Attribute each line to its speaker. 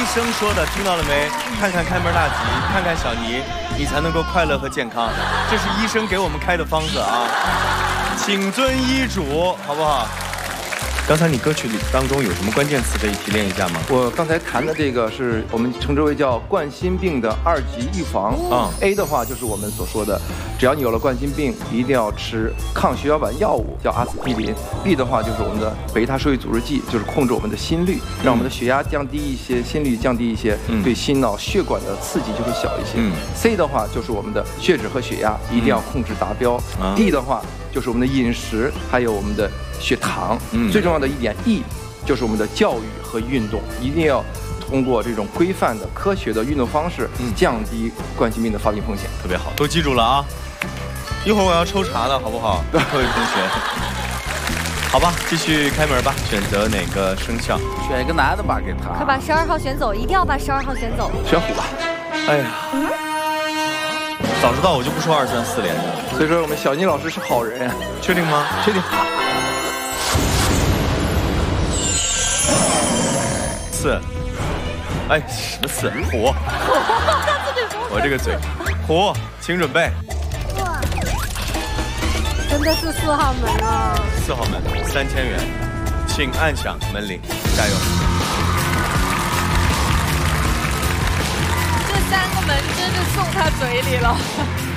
Speaker 1: 医生说的，听到了没？看看开门大吉，看看小尼，你才能够快乐和健康。这是医生给我们开的方子啊，请遵医嘱，好不好？刚才你歌曲里当中有什么关键词可以提炼一下吗？
Speaker 2: 我刚才谈的这个是我们称之为叫冠心病的2级预防。A 的话就是我们所说的，只要你有了冠心病，一定要吃抗血小板药物，叫阿司匹林。B 的话就是我们的贝塔受益阻滞剂，就是控制我们的心率，让我们的血压降低一些，心率降低一些，对心脑血管的刺激就会小一些。C 的话就是我们的血脂和血压一定要控制达标。D 的话就是我们的饮食，还有我们的血糖。最重要的一点 E 就是我们的教育和运动，一定要通过这种规范的科学的运动方式，降低冠心病的发病风险。
Speaker 1: 特别好，都记住了啊！一会儿我要抽查了，好不好？各位同学，好吧，继续开门吧，选择哪个生肖？
Speaker 3: 选一个男的吧，给他。
Speaker 4: 快把12号选走，一定要把12号选走。
Speaker 2: 选虎吧。
Speaker 1: 哎呀，早知道我就不说2、3、4连的。
Speaker 2: 所以说我们小妮老师是好人呀。
Speaker 1: 确定吗？
Speaker 2: 确定。
Speaker 1: 4，哎，什么4？虎。我这个嘴，虎，请准备。
Speaker 4: 真的是4号门了。
Speaker 1: 4号门3000元，请按响门铃，加油！
Speaker 5: 这3个门真的送他嘴里了。